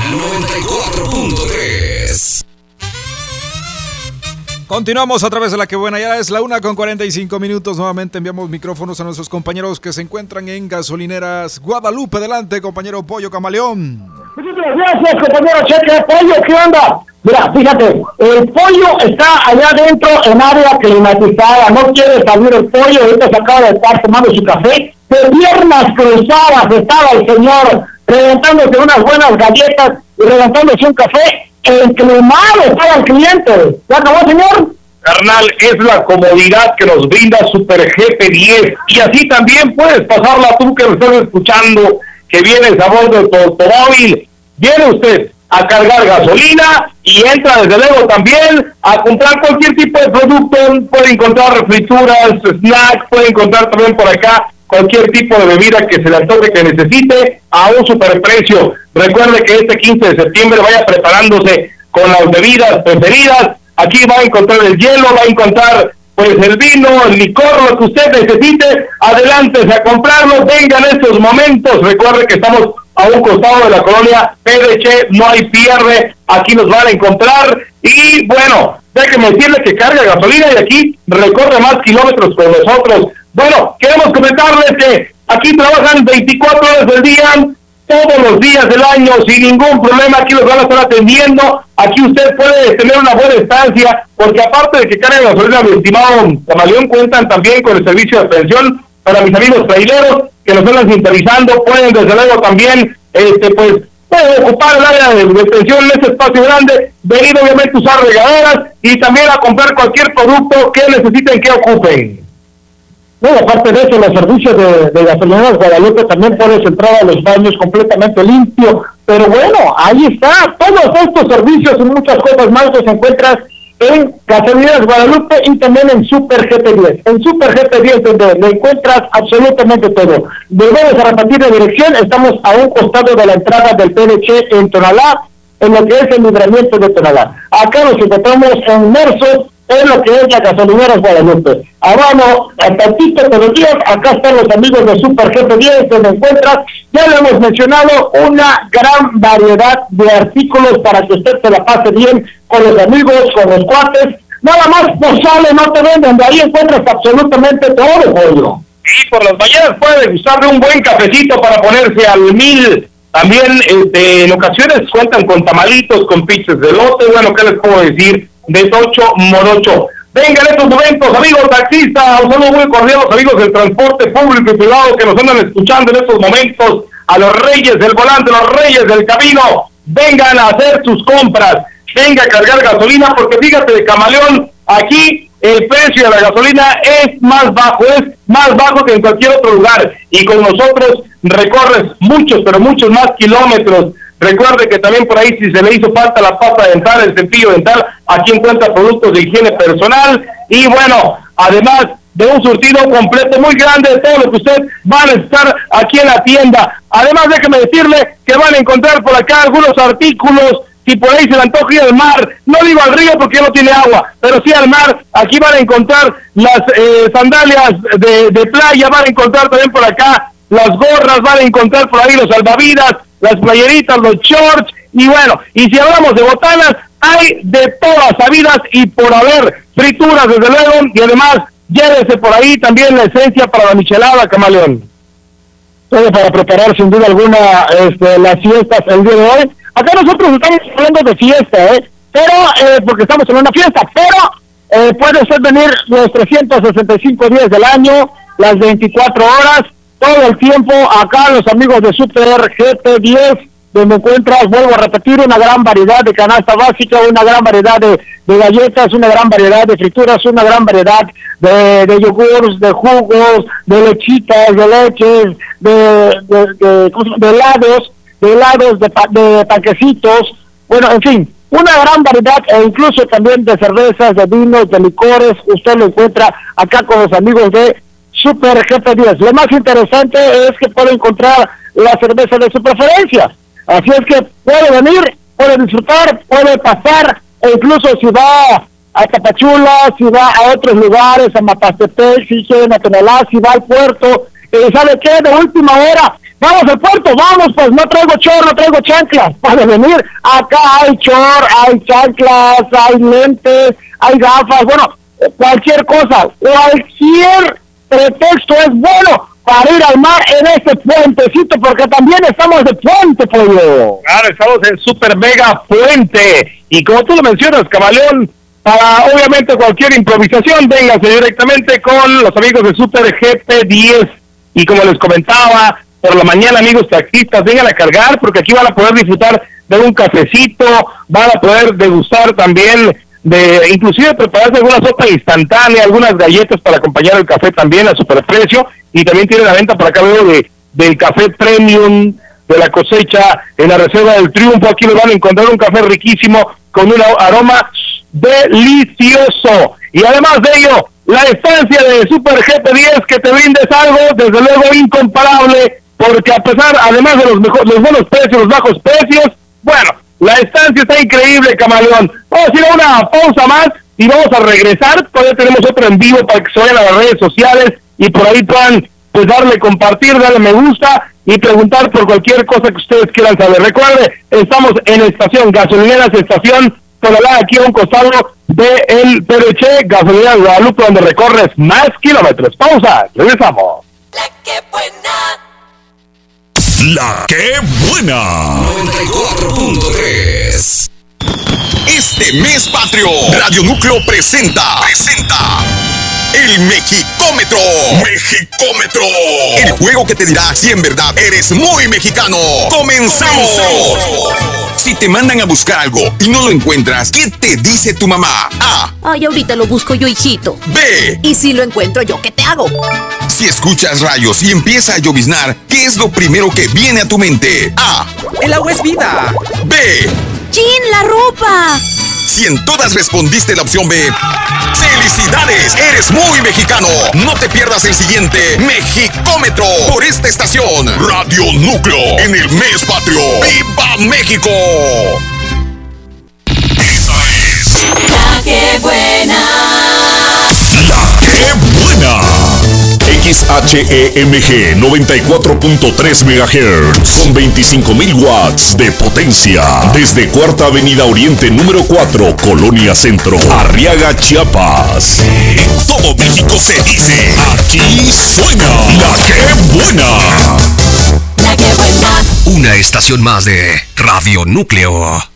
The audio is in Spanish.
94.3. Continuamos a través de la que buena, ya es la 1:45. Nuevamente enviamos micrófonos a nuestros compañeros que se encuentran en Gasolineras Guadalupe. Adelante, compañero Pollo Camaleón. Muchas gracias, compañero Cheque. Pollo, ¿qué onda? Mira, fíjate, el pollo está allá adentro en área climatizada, no quiere salir el pollo, ahorita se acaba de estar tomando su café. De piernas cruzadas estaba el señor, reventándose unas buenas galletas y reventándose un café. Enclimado estaba el cliente. ¿Ya acabó, señor? Carnal, es la comodidad que nos brinda Super GP10. Y así también puedes pasarla tú que me estás escuchando, que vienes a bordo de tu automóvil. Viene usted a cargar gasolina y entra desde luego también a comprar cualquier tipo de producto. Puede encontrar frituras, snacks, puede encontrar también por acá cualquier tipo de bebida que se le antoje, que necesite, a un superprecio. Recuerde que este 15 de septiembre vaya preparándose con las bebidas preferidas. Aquí va a encontrar el hielo, va a encontrar pues el vino, el licor, lo que usted necesite. Adelántese a comprarlo, venga en estos momentos. Recuerde que estamos a un costado de la colonia PDC, no hay pierde, aquí nos van a encontrar. Y bueno, déjeme decirle que carga gasolina y aquí recorre más kilómetros con nosotros. Bueno, queremos comentarles que aquí trabajan 24 horas del día, todos los días del año, sin ningún problema. Aquí los van a estar atendiendo. Aquí usted puede tener una buena estancia, porque aparte de que cargan gasolina, mi estimado Camaleón, cuentan también con el servicio de atención para mis amigos traileros que nos están sintonizando. Pueden desde luego también, pueden ocupar el área de detención en este espacio grande, venir obviamente a usar regaderas y también a comprar cualquier producto que necesiten que ocupen. No, aparte de eso, los servicios de Gasolineras Guadalupe también puedes entrar a los baños completamente limpio. Pero bueno, ahí está. Todos estos servicios y muchas cosas más los encuentras en Gasolineras Guadalupe y también en Super GP10. En Super GP10 donde le encuentras absolutamente todo. Volvemos a repetir la dirección. Estamos a un costado de la entrada del PDC en Tonalá, en lo que es el libramiento de Tonalá. Acá nos encontramos inmersos en lo que es la Gasolineras Guadalupe. Abajo, a tantito de los días, acá están los amigos de Super GP10, donde encuentras, ya lo hemos mencionado, una gran variedad de artículos para que usted se la pase bien con los amigos, con los cuates. Nada más por sale, no te venden, de ahí encuentras absolutamente todo, pollo. Y por las mañanas puede gustarle un buen cafecito para ponerse al 1000. También en ocasiones cuentan con tamalitos, con pizzas de elote. Bueno, ¿qué les puedo decir? De tocho morocho. Venga en estos momentos, amigos taxistas, un saludo muy cordial a los amigos del transporte público y privado que nos andan escuchando en estos momentos, a los reyes del volante, los reyes del camino. Vengan a hacer sus compras, venga a cargar gasolina, porque fíjate de Camaleón, aquí el precio de la gasolina es más bajo que en cualquier otro lugar, y con nosotros recorres muchos, pero muchos más kilómetros. Recuerde que también por ahí, si se le hizo falta la pasta dental, el cepillo dental, aquí encuentra productos de higiene personal. Y bueno, además de un surtido completo muy grande de todo lo que usted va a necesitar aquí en la tienda. Además, déjeme decirle que van a encontrar por acá algunos artículos. Si por ahí se le antoja ir al mar, no digo al río porque no tiene agua, pero sí al mar. Aquí van a encontrar las sandalias de playa, van a encontrar también por acá las gorras, van a encontrar por ahí los salvavidas, las playeritas, los shorts, y bueno, y si hablamos de botanas, hay de todas habidas y por haber, frituras desde luego, y además llévese por ahí también la esencia para la michelada, Camaleón. Todo para preparar sin duda alguna las fiestas el día de hoy. Acá nosotros estamos hablando de fiesta, pero porque estamos en una fiesta, pero puede usted venir los 365 días del año, las 24 horas, todo el tiempo, acá los amigos de Super GP10, donde encuentras, vuelvo a repetir, una gran variedad de canasta básica, una gran variedad de galletas, una gran variedad de frituras, una gran variedad de yogures, de jugos, de lechitas, de leches, de helados, de panquecitos, bueno, en fin, una gran variedad, e incluso también de cervezas, de vinos, de licores. Usted lo encuentra acá con los amigos de Super GP10. Lo más interesante es que puede encontrar la cerveza de su preferencia. Así es que puede venir, puede disfrutar, puede pasar, e incluso si va a Tapachula, si va a otros lugares, a Mapastepec, si quieren a Tonalá, si va al puerto, ¿sabe qué? De última hora, vamos al puerto, vamos, pues no traigo chor, no traigo chanclas para venir. Acá hay chor, hay chanclas, hay lentes, hay gafas, bueno, cualquier cosa, cualquier pretexto es bueno para ir al mar en ese puentecito, porque también estamos de puente, pollo. Claro, estamos en super mega puente, y como tú lo mencionas, Camaleón, para obviamente cualquier improvisación, véngase directamente con los amigos de Super GP10, y como les comentaba, por la mañana, amigos taxistas, vengan a cargar, porque aquí van a poder disfrutar de un cafecito, van a poder degustar también de, inclusive prepararse alguna sopa instantánea, algunas galletas para acompañar el café también a superprecio, y también tiene la venta por acá luego del café premium de la cosecha en la Reserva del Triunfo. Aquí lo van a encontrar un café riquísimo con un aroma delicioso, y además de ello, la estancia de Super GP10 que te brindes algo, desde luego incomparable, porque a pesar, además de los buenos precios, los bajos precios, bueno, la estancia está increíble, Camaleón. Vamos a ir a una pausa más y vamos a regresar. Todavía tenemos otro en vivo para que se vayan a las redes sociales y por ahí puedan pues darle compartir, darle me gusta y preguntar por cualquier cosa que ustedes quieran saber. Recuerde, estamos en estación Gasolineras, estación Tonalá, aquí a un costado de el PRC, Gasolina Guadalupe, donde recorres más kilómetros. Pausa, regresamos. La que buena. La que buena. 94.3. Este mes patrio, Radio Núcleo presenta el Mexicómetro. Mexicómetro. El juego que te dirá si en verdad eres muy mexicano. ¡Comenzamos! Si te mandan a buscar algo y no lo encuentras, ¿qué te dice tu mamá? A. Ay, ahorita lo busco yo, hijito. B. Y si lo encuentro yo, ¿qué te hago? Si escuchas rayos y empieza a lloviznar, ¿qué es lo primero que viene a tu mente? A. El agua es vida. B. ¡Chin, la ropa! Si en todas respondiste la opción B, ¡felicidades! ¡Eres muy mexicano! No te pierdas el siguiente Mexicómetro por esta estación, Radio Núcleo, en el mes patrio. ¡Viva México! Esa es La que buena. La que buena. XHEMG 94.3 MHz con 25,000 watts de potencia. Desde Cuarta Avenida Oriente número 4, Colonia Centro, Arriaga, Chiapas. En todo México se dice, aquí suena La que buena. La que buena. Una estación más de Radio Núcleo.